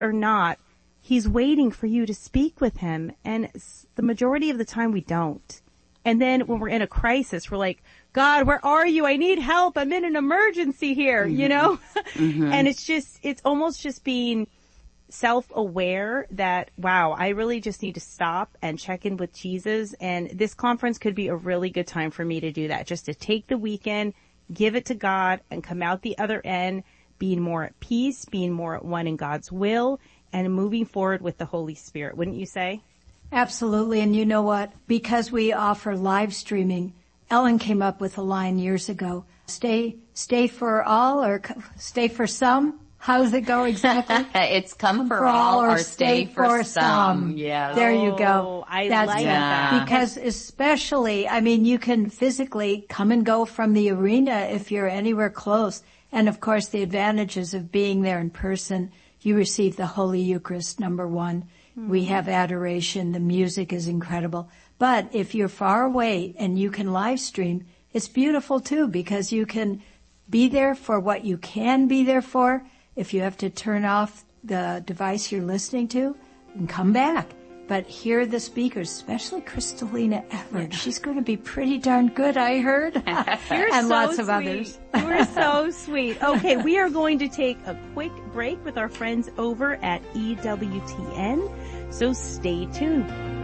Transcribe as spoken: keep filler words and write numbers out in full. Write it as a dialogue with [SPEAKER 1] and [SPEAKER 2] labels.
[SPEAKER 1] or not, he's waiting for you to speak with him. And the majority of the time we don't. And then when we're in a crisis, we're like, God, where are you? I need help. I'm in an emergency here, mm-hmm. you know? Mm-hmm. And it's just, it's almost just being self-aware that, wow, I really just need to stop and check in with Jesus. And this conference could be a really good time for me to do that, just to take the weekend, give it to God, and come out the other end being more at peace, being more at one in God's will, and moving forward with the Holy Spirit. Wouldn't you say?
[SPEAKER 2] Absolutely. And you know what? Because we offer live streaming, Ellen came up with a line years ago, stay, stay for all or stay for some. How does it go exactly?
[SPEAKER 3] It's come for, for all, all or stay, stay for, for some. some.
[SPEAKER 2] Yeah. There you go.
[SPEAKER 1] Oh, I
[SPEAKER 2] That's
[SPEAKER 1] like
[SPEAKER 2] yeah.
[SPEAKER 1] that.
[SPEAKER 2] Because especially, I mean, you can physically come and go from the arena if you're anywhere close. And of course, the advantages of being there in person. You receive the Holy Eucharist, number one. Mm-hmm. We have adoration. The music is incredible. But if you're far away and you can live stream, it's beautiful too, because you can be there for what you can be there for. If you have to turn off the device you're listening to, and come back. But hear the speakers, especially Kristalina Everett. She's going to be pretty darn good, I heard.
[SPEAKER 1] You're
[SPEAKER 2] and
[SPEAKER 1] so
[SPEAKER 2] lots of
[SPEAKER 1] sweet.
[SPEAKER 2] others.
[SPEAKER 1] You're so sweet. Okay, we are going to take a quick break with our friends over at E W T N. So stay tuned.